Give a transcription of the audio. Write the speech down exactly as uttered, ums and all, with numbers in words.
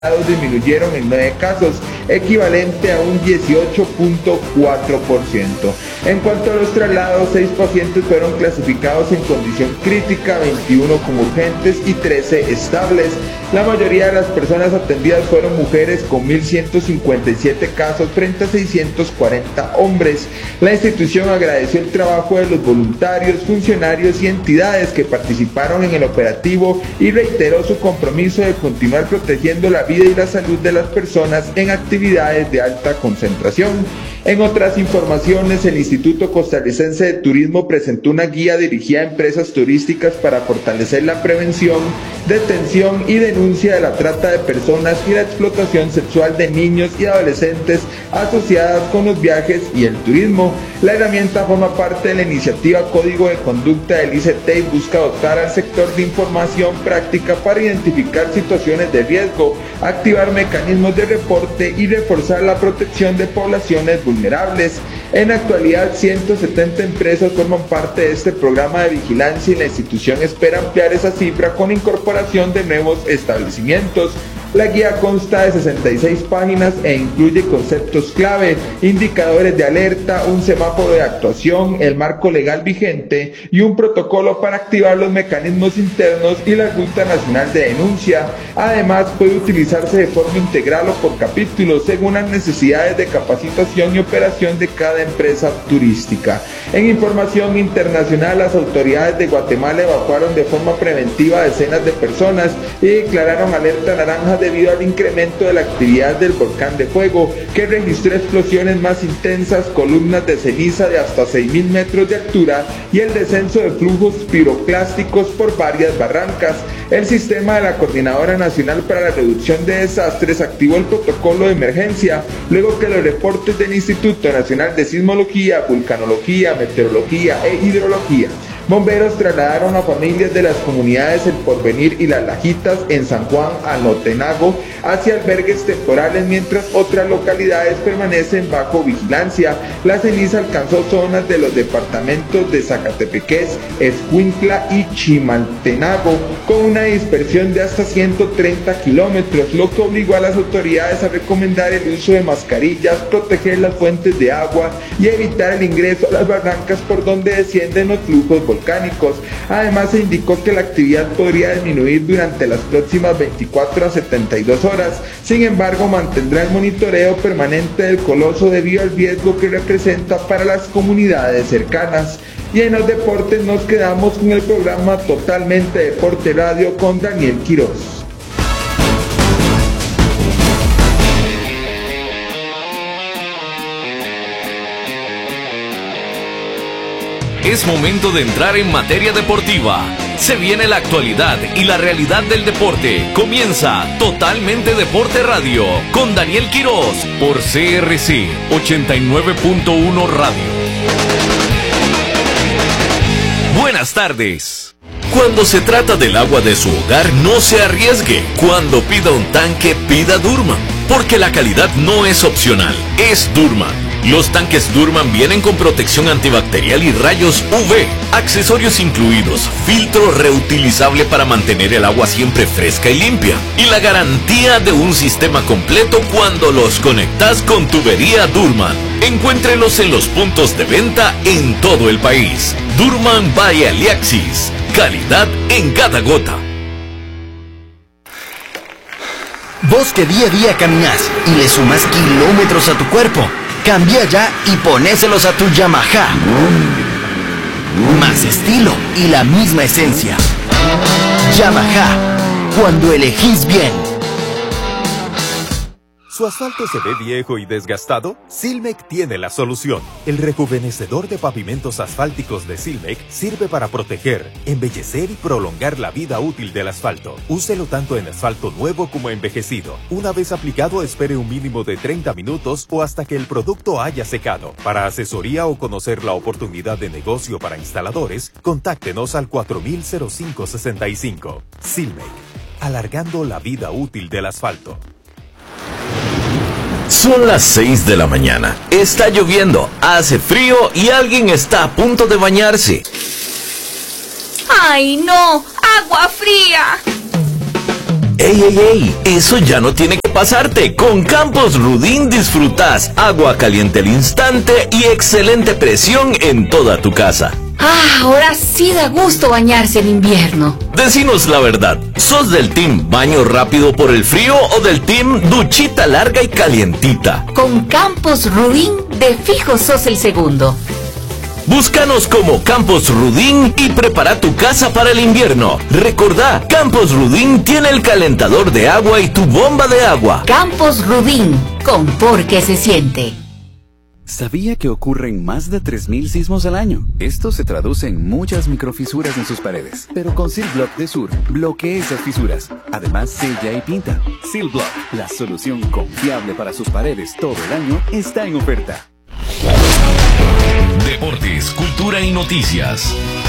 disminuyeron en nueve casos, equivalente a un dieciocho punto cuatro por ciento. En cuanto a los traslados, seis pacientes fueron clasificados en condición crítica, veintiuno como urgentes y trece estables. La mayoría de las personas atendidas fueron mujeres con mil ciento cincuenta y siete casos frente a seiscientos cuarenta hombres. La institución agradeció el trabajo de los voluntarios, funcionarios y entidades que participaron en el operativo y reiteró su compromiso de continuar protegiendo la vida y la salud de las personas en actividades de alta concentración. En otras informaciones, el Instituto Costarricense de Turismo presentó una guía dirigida a empresas turísticas para fortalecer la prevención, detención y denuncia de la trata de personas y la explotación sexual de niños y adolescentes asociadas con los viajes y el turismo. La herramienta forma parte de la iniciativa Código de Conducta del I C T y busca dotar al sector de información práctica para identificar situaciones de riesgo, activar mecanismos de reporte y reforzar la protección de poblaciones vulnerables. En la actualidad, ciento setenta empresas forman parte de este programa de vigilancia y la institución espera ampliar esa cifra con incorporación de nuevos establecimientos. La guía consta de sesenta y seis páginas e incluye conceptos clave, indicadores de alerta, un semáforo de actuación, el marco legal vigente y un protocolo para activar los mecanismos internos y la ruta nacional de denuncia. Además, puede utilizarse de forma integral o por capítulos según las necesidades de capacitación y operación de cada empresa turística. En información internacional, las autoridades de Guatemala evacuaron de forma preventiva a decenas de personas y declararon alerta naranja debido al incremento de la actividad del volcán de fuego, que registró explosiones más intensas, columnas de ceniza de hasta seis mil metros de altura y el descenso de flujos piroclásticos por varias barrancas. El sistema de la Coordinadora Nacional para la Reducción de Desastres activó el protocolo de emergencia, luego que los reportes del Instituto Nacional de Sismología, Vulcanología, Meteorología e Hidrología. Bomberos trasladaron a familias de las comunidades El Porvenir y Las Lajitas en San Juan Anotenago hacia albergues temporales, mientras otras localidades permanecen bajo vigilancia. La ceniza alcanzó zonas de los departamentos de Zacatepeques, Escuintla y Chimaltenango, con una dispersión de hasta ciento treinta kilómetros, lo que obligó a las autoridades a recomendar el uso de mascarillas, proteger las fuentes de agua y evitar el ingreso a las barrancas por donde descienden los flujos volcánicos. Además, se indicó que la actividad podría disminuir durante las próximas veinticuatro a setenta y dos horas. Sin embargo, mantendrá el monitoreo permanente del coloso debido al riesgo que representa para las comunidades cercanas. Y en los deportes nos quedamos con el programa Totalmente Deporte Radio con Daniel Quiroz. Es momento de entrar en materia deportiva. Se viene la actualidad y la realidad del deporte. Comienza Totalmente Deporte Radio con Daniel Quiroz por C R C ochenta y nueve punto uno Radio. Buenas tardes. Cuando se trata del agua de su hogar, no se arriesgue. Cuando pida un tanque, pida Durman, porque la calidad no es opcional, es Durman. Los tanques Durman vienen con protección antibacterial y rayos U V, accesorios incluidos, filtro reutilizable para mantener el agua siempre fresca y limpia, y la garantía de un sistema completo cuando los conectas con tubería Durman. Encuéntrelos en los puntos de venta en todo el país. Durman by Aliaxis, calidad en cada gota. Vos que día a día caminas y le sumas kilómetros a tu cuerpo, cambia ya y ponéselos a tu Yamaha. Más estilo y la misma esencia. Yamaha, cuando elegís bien. ¿Su asfalto se ve viejo y desgastado? Silmec tiene la solución. El rejuvenecedor de pavimentos asfálticos de Silmec sirve para proteger, embellecer y prolongar la vida útil del asfalto. Úselo tanto en asfalto nuevo como envejecido. Una vez aplicado, espere un mínimo de treinta minutos o hasta que el producto haya secado. Para asesoría o conocer la oportunidad de negocio para instaladores, contáctenos al cuatro mil cinco sesenta y cinco. Silmec, alargando la vida útil del asfalto. Son las seis de la mañana. Está lloviendo, hace frío y alguien está a punto de bañarse. ¡Ay, no! ¡Agua fría! ¡Ey, ey, ey! Eso ya no tiene que pasarte. Con Campos Rudin disfrutas agua caliente al instante y excelente presión en toda tu casa. Ah, ahora sí da gusto bañarse en invierno. Decinos la verdad, ¿sos del team baño rápido por el frío o del team duchita larga y calientita? Con Campos Rudin, de fijo sos el segundo. Búscanos como Campos Rudin y prepara tu casa para el invierno. Recordá, Campos Rudin tiene el calentador de agua y tu bomba de agua. Campos Rudin, con por qué se siente. ¿Sabía que ocurren más de tres mil sismos al año? Esto se traduce en muchas microfisuras en sus paredes. Pero con Silblock de Sur, bloquea esas fisuras. Además, sella y pinta. Silblock, la solución confiable para sus paredes todo el año, está en oferta. Deportes, cultura y noticias.